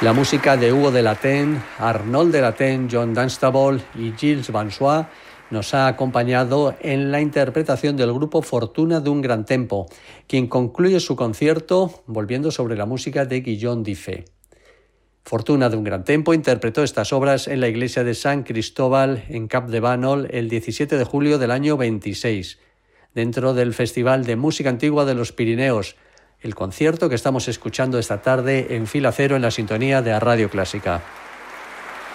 La música de Hugo de Lathen, Arnold de Lathen, John Dunstable y Gilles Vansois nos ha acompañado en la interpretación del grupo Fortuna d'un Grand Tempo, quien concluye su concierto volviendo sobre la música de Guillaume Dufay. Fortuna d'un Grand Tempo interpretó estas obras en la iglesia de San Cristóbal en Capdevànol el 17 de julio del año 26, dentro del Festival de Música Antigua de los Pirineos, el concierto que estamos escuchando esta tarde en Fila Cero en la sintonía de Radio Clásica.